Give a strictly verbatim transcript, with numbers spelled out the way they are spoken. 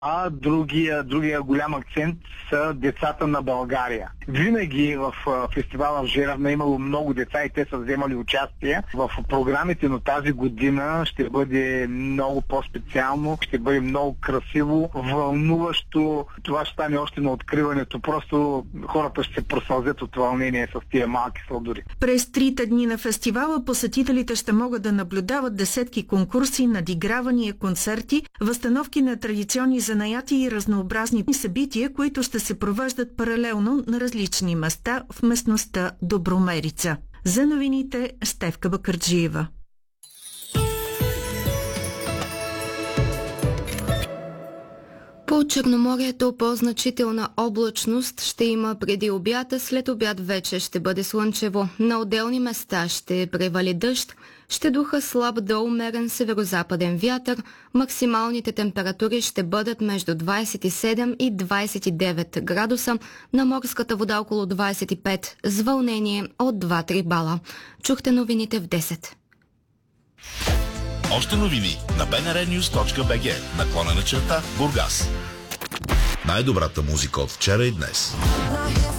А другия, другия голям акцент са децата на България. Винаги в фестивала в Жеравна е имало много деца и те са вземали участие в програмите, но тази година ще бъде много по-специално, ще бъде много красиво, вълнуващо. Това ще стане още на откриването. Просто хората ще се просълзят от вълнение с тия малки сладури. През трите дни на фестивала посетителите ще могат да наблюдават десетки конкурси, надигравания, концерти, възстановки на традиционни занаяти и разнообразни събития, които ще се провеждат паралелно на различни места в местността Добромерица. За новините Стефка Бакърджиева. По Черноморието по-значителна облачност ще има преди обяд, след обяд вече ще бъде слънчево. На отделни места ще превали дъжд, ще духа слаб до умерен северозападен вятър. Максималните температури ще бъдат между двадесет и седем и двадесет и девет градуса, на морската вода около двадесет и пет, с вълнение от два-три бала. Чухте новините в десет. Още новини на би ен ар нюз точка би джи, наклонена черта Бургас. Най-добрата музика от вчера и днес.